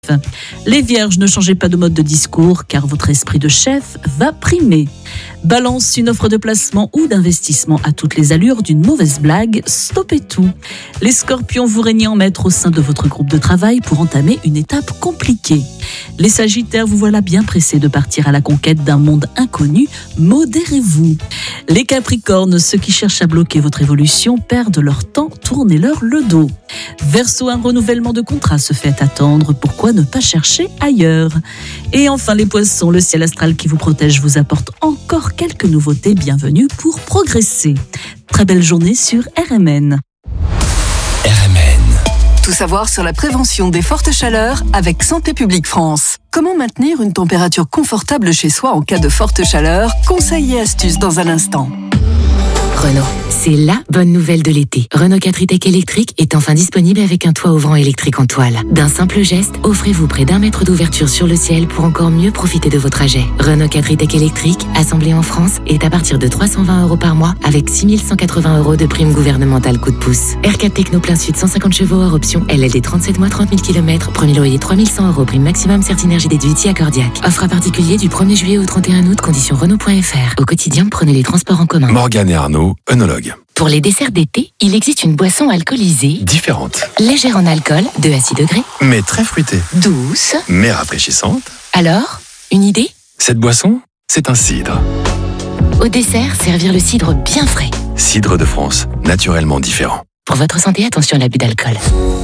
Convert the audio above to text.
Les vierges, ne changez pas de mode de discours car votre esprit de chef va primer. Balance, une offre de placement ou d'investissement à toutes les allures d'une mauvaise blague, stoppez tout. Les scorpions, vous régnez en maître au sein de votre groupe de travail pour entamer une étape compliquée. Les sagittaires, vous voilà bien pressés de partir à la conquête d'un monde inconnu, modérez-vous. Les capricornes, ceux qui cherchent à bloquer votre évolution perdent leur temps, tournez-leur le dos. Verseau, un renouvellement de contrat se fait attendre, pourquoi ne pas chercher ailleurs? Et enfin les poissons, le ciel astral qui vous protège vous apporte encore quelques nouveautés, bienvenue pour progresser. Très belle journée sur RMN. Tout savoir sur la prévention des fortes chaleurs avec Santé publique France. Comment maintenir une température confortable chez soi en cas de forte chaleur? Conseils et astuces dans un instant. Renault, c'est la bonne nouvelle de l'été. Renault 4 e-Tech électrique est enfin disponible avec un toit ouvrant électrique en toile. D'un simple geste, offrez-vous près d'1 mètre d'ouverture sur le ciel pour encore mieux profiter de vos trajets. Renault 4 e-Tech électrique, assemblé en France, est à partir de 320 € par mois avec 6 180 € de prime gouvernementale coup de pouce. R4 Techno plein sud 150 chevaux hors option, LLD 37 mois 30 000 km, premier loyer 3 100 €, prime maximum Certinergie déduite accordiaque. Offre à particulier du 1er juillet au 31 août, conditions Renault.fr. Au quotidien, prenez les transports en commun. Morgane et Arnaud, œnologues. Pour les desserts d'été, il existe une boisson alcoolisée, Différente, légère en alcool, 2 à 6 degrés, mais très fruitée, douce. mais rafraîchissante. Alors, une idée? Cette boisson, c'est un cidre. Au dessert, servir le cidre bien frais. Cidre de France, naturellement différent. Pour votre santé, attention à l'abus d'alcool.